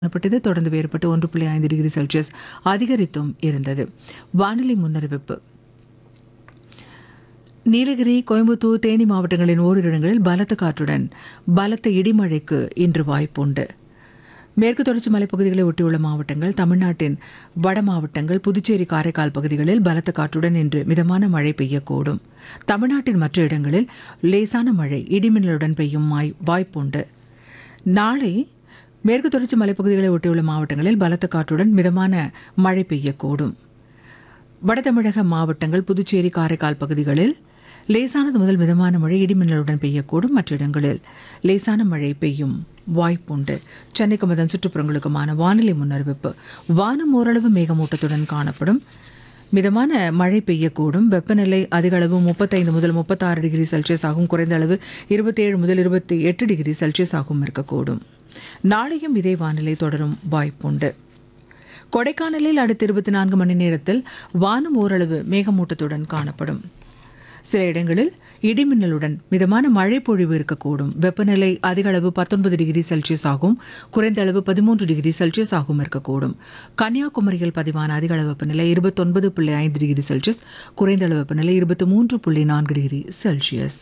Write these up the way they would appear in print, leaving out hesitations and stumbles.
காணப்பட்டது. தொடர்ந்து வேறுபட்டு 1.5 டிகிரி செல்சியஸ் அதிகரித்தும் இருந்தது. வானிலை முன்னறிவிப்பு. நீலகிரி, கோயம்புத்தூர், தேனி மாவட்டங்களின் ஓரிரு இடங்களில் பலத்த காற்றுடன் பலத்த இடிமழைக்கு இன்று வாய்ப்புண்டு. மேற்கு தொடர்ச்சி மலைப்பகுதிகளை ஒட்டியுள்ள மாவட்டங்கள், தமிழ்நாட்டின் வட மாவட்டங்கள், புதுச்சேரி, காரைக்கால் பகுதிகளில் பலத்த காற்றுடன் இன்று மிதமான மழை பெய்யக்கூடும். தமிழ்நாட்டின் மற்ற இடங்களில் லேசான மழை இடிமின்னலுடன் பெய்யும் வாய்ப்புண்டு. நாளை மேற்கு தொடர்ச்சி மலைப்பகுதிகளை ஒட்டியுள்ள மாவட்டங்களில் பலத்த காற்றுடன் மிதமான மழை பெய்யக்கூடும். வட தமிழக மாவட்டங்கள், புதுச்சேரி, காரைக்கால் பகுதிகளில் லேசானது முதல் மிதமான மழை இடிமின்னலுடன் பெய்யக்கூடும். மற்ற இடங்களில் லேசான மழை பெய்யும் வாய்ப்புண்டு. சென்னைக்கும் அதன் சுற்றுப்புறங்களுக்குமான வானிலை முன்னறிவிப்பு. வானம் ஓரளவு மேகமூட்டத்துடன் காணப்படும். மிதமான மழை பெய்யக்கூடும். வெப்பநிலை அதிக அளவு 35 முதல் 36 டிகிரி செல்சியஸ் ஆகும். குறைந்த அளவு 27 முதல் 28 டிகிரி செல்சியஸ் ஆகும் இருக்கக்கூடும். நாளையும் இதே வானிலை தொடரும் வாய்ப்புண்டு. கொடைக்கானலில் அடுத்த 24 மணி நேரத்தில் வானம் ஓரளவு மேகமூட்டத்துடன் காணப்படும். சில இடங்களில் இடிமின்னலுடன் மிதமான மழை பொழிவு இருக்கக்கூடும். வெப்பநிலை அதிக அளவு 19 டிகிரி செல்சியஸ் ஆகும். குறைந்த அளவு 13 டிகிரி செல்சியஸ் ஆகும் இருக்கக்கூடும். கன்னியாகுமரியில் பதிவான அதிக அளவு வெப்பநிலை 29.5 டிகிரி செல்சியஸ், குறைந்த அளவு வெப்பநிலை 23.4 டிகிரி செல்சியஸ்.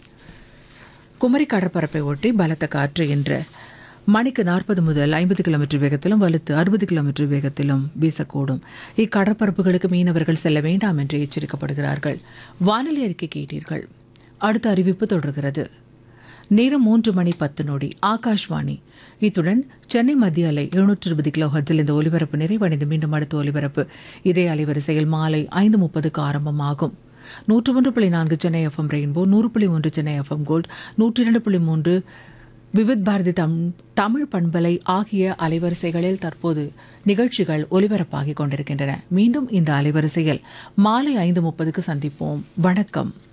குமரி கடற்பரப்பை ஒட்டி பலத்த காற்று இன்று மணிக்கு 40 முதல் 50 கிலோமீட்டர் வேகத்திலும் வலுத்து 60 கிலோமீட்டர் வேகத்திலும் வீசக்கூடும். இக்கடற்பரப்புகளுக்கு மீனவர்கள் செல்ல வேண்டாம் என்று எச்சரிக்கப்படுகிறார்கள். வானிலை அறிக்கை கேட்டீர்கள். அடுத்த அறிவிப்பு தொடர்கிறது. நேரம் 3 மணி 10 நொடி. ஆகாஷ்வாணி. இத்துடன் சென்னை மத்திய அலை 720 கிலோ ஹெர்ட்ஸில் இந்த ஒலிபரப்பு நிறைவடைந்து மீண்டும் அடுத்த ஒலிபரப்பு இதே அலைவரிசையில் மாலை 5:30க்கு ஆரம்பமாகும். 101.4 Chennai FM rainbow, 100.1 Chennai FM gold, 102.3 Vividh Bharathi Tamil பண்பலை ஆகிய அலைவரிசைகளில் தற்போது நிகழ்ச்சிகள் ஒலிபரப்பாகிக் கொண்டிருக்கின்றன. மீண்டும் இந்த அலைவரிசையில் மாலை 5:30க்கு சந்திப்போம். வணக்கம்.